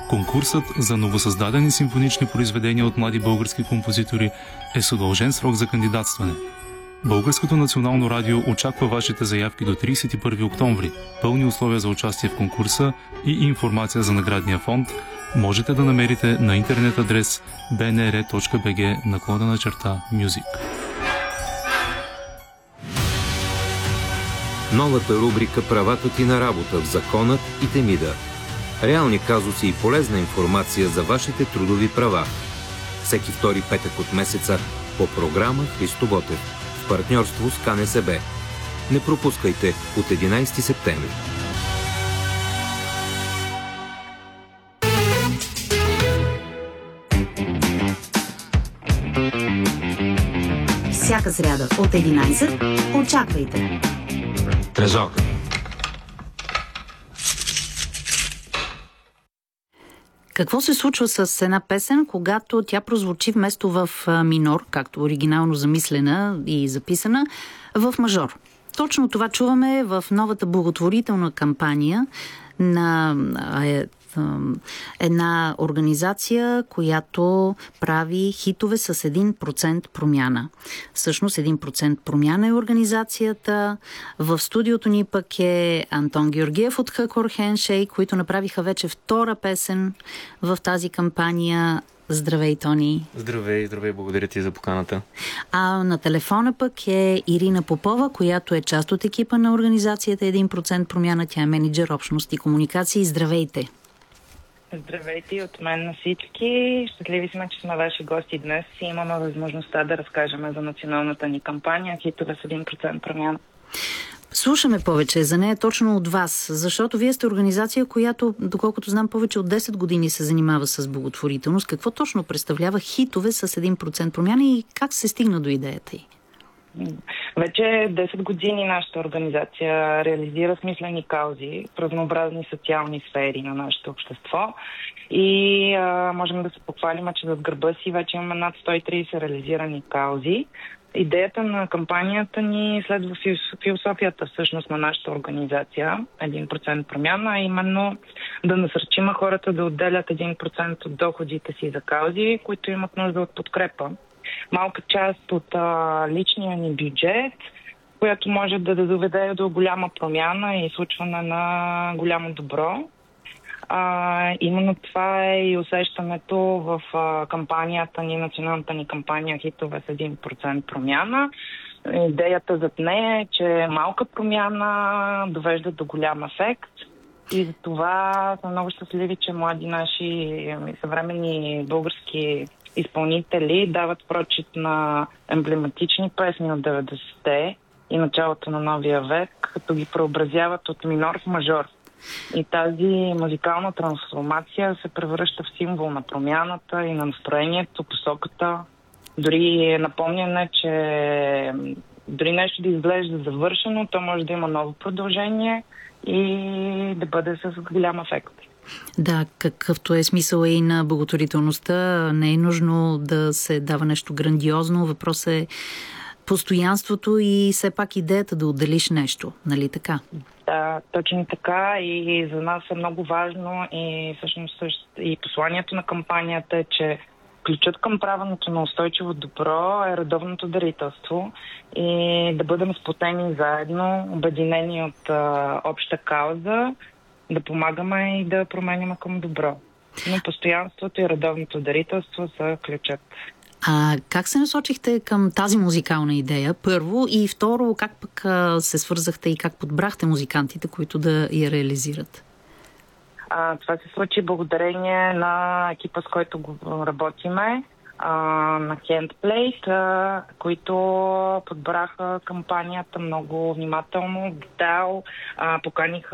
Конкурсът за новосъздадени симфонични произведения от млади български композитори е с удължен срок за кандидатстване. Българското национално радио очаква вашите заявки до 31 октомври. Пълни условия за участие в конкурса и информация за наградния фонд можете да намерите на интернет адрес bnr.bg/music. Новата рубрика "Правата ти на работа" в Законът и Темида. Реални казуси и полезна информация за вашите трудови права. Всеки втори петък от месеца по програма Христо Ботев в партньорство с КНСБ. Не пропускайте от 11 септември. Всяка сряда от 11 очаквайте Трезор. Какво се случва с една песен, когато тя прозвучи вместо в минор, както оригинално замислена и записана, в мажор? Точно това чуваме в новата благотворителна кампания на една организация, която прави хитове с 1% промяна. Всъщност 1% промяна е организацията. В студиото ни пък е Антон Георгиев от Хакор Хендшейк, които направиха вече втора песен в тази кампания. Здравей, Тони! Здравей, благодаря ти за поканата. А на телефона пък е Ирина Попова, която е част от екипа на организацията 1% промяна. Тя е менеджер общност и комуникации. Здравейте! Здравейте от мен на всички. Щастливи сме, че сме ваши гости днес и имаме възможността да разкажем за националната ни кампания "Хитове с 1% промяна". Слушаме повече за нея точно от вас, защото вие сте организация, която, доколкото знам, повече от 10 години се занимава с благотворителност. Какво точно представлява хитове с 1% промяна и как се стигна до идеята й? Вече 10 години нашата организация реализира смислени каузи в разнообразни социални сфери на нашето общество и можем да се похвалим, че зад гърба си вече имаме над 130 реализирани каузи. Идеята на кампанията ни следва философията всъщност на нашата организация 1% промяна, именно да насърчим хората да отделят 1% от доходите си за каузи, които имат нужда от подкрепа. Малка част от личния ни бюджет, която може да доведе до голяма промяна и случване на голямо добро. Именно това е и усещането в кампанията ни, националната ни кампания "Хитове с 1% промяна". Идеята зад нея е, че малка промяна довежда до голям ефект. И за това сме много щастливи, че млади наши съвременни български изпълнители дават прочит на емблематични песни от 90-те и началото на новия век, като ги преобразяват от минор в мажор. И тази музикална трансформация се превръща в символ на промяната и на настроението, посоката. Дори е напомняне, че дори нещо да изглежда завършено, то може да има ново продължение и да бъде с голям ефект. Да, какъвто е смисъл и на благотворителността. Не е нужно да се дава нещо грандиозно. Въпросът е постоянството и все пак идеята да отделиш нещо. Нали така? Да, точно така, и за нас е много важно и всъщност и посланието на кампанията е, че ключът към правенето на устойчиво добро е редовното дарителство и да бъдем сплотени заедно, обединени от обща кауза, да помагаме и да променяме към добро. Но постоянството и редовното дарителство са ключът. А как се насочихте към тази музикална идея, първо, и второ, как пък се свързахте и как подбрахте музикантите, които да я реализират? Това се случи благодарение на екипа, с който го работиме, на Handplate, които подбраха кампанията много внимателно, поканиха